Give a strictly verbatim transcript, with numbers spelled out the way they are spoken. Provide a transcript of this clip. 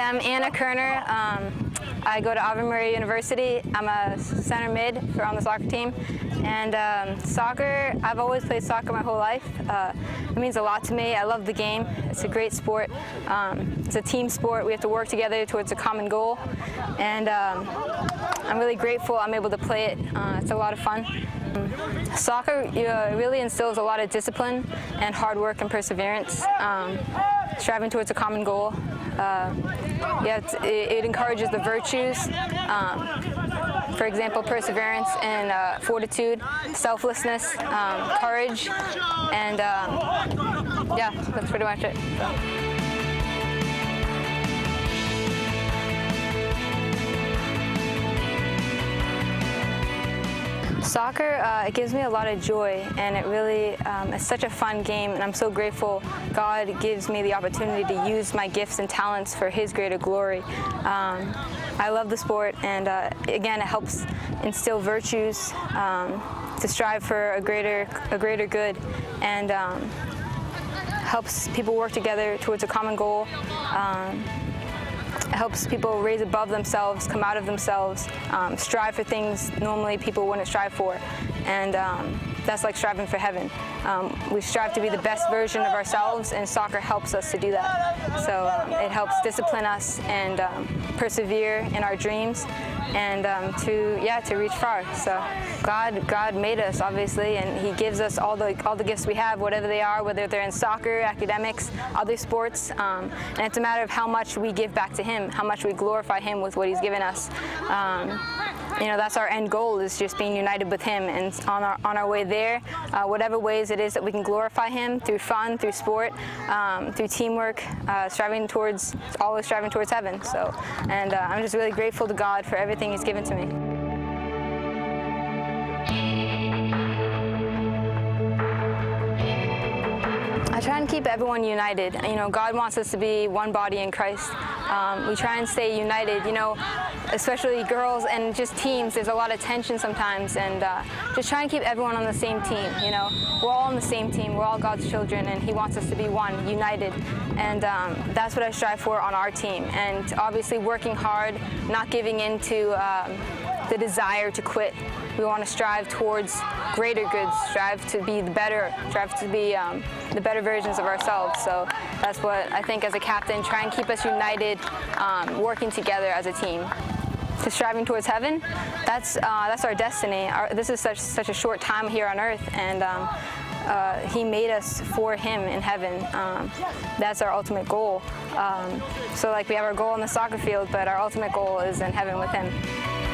I'm Anna Kerner. Um, I go to Ave Maria University. I'm a center mid for on the soccer team. And um, soccer, I've always played soccer my whole life. Uh, it means a lot to me. I love the game. It's a great sport. Um, it's a team sport. We have to work together towards a common goal. And um, I'm really grateful I'm able to play it. Uh, it's a lot of fun. Soccer uh, really instills a lot of discipline and hard work and perseverance, um, striving towards a common goal. Uh, yeah, it, it encourages the virtues, um, for example, perseverance and uh, fortitude, selflessness, um, courage, and um, yeah, that's pretty much it. Soccer, uh, it gives me a lot of joy, and it really um, is such a fun game, and I'm so grateful God gives me the opportunity to use my gifts and talents for His greater glory. Um, I love the sport, and uh, again, it helps instill virtues, um, to strive for a greater, a greater good, and um, helps people work together towards a common goal. Um, It helps people raise above themselves, come out of themselves, um, strive for things normally people wouldn't strive for. And um, that's like striving for heaven. Um, we strive to be the best version of ourselves, and soccer helps us to do that. So um, it helps discipline us and um, persevere in our dreams, and um, to yeah to reach far. So God God made us, obviously, and He gives us all the all the gifts we have, whatever they are, whether they're in soccer, academics, other sports, um, and it's a matter of how much we give back to Him, how much we glorify Him with what He's given us. Um, you know, that's our end goal, is just being united with Him, and on our on our way there, uh, whatever ways it is that we can glorify Him through fun, through sport, um, through teamwork, uh, striving towards always striving towards heaven. So, and uh, I'm just really grateful to God for everything He's given to me. I try and keep everyone united. You know, God wants us to be one body in Christ. Um, we try and stay united, you know, especially girls and just teams. There's a lot of tension sometimes, and uh, just try and keep everyone on the same team, you know. We're all on the same team. We're all God's children, and He wants us to be one, united. And um, that's what I strive for on our team. And obviously working hard, not giving in to um, the desire to quit. We want to strive towards greater goods, strive to be the better, strive to be um, the better versions of ourselves. So that's what I think as a captain, try and keep us united, um, working together as a team. To striving towards heaven, that's uh, that's our destiny. Our, this is such such a short time here on earth, and um, uh, He made us for Him in heaven. Um, that's our ultimate goal. Um, so like we have our goal on the soccer field, but our ultimate goal is in heaven with Him.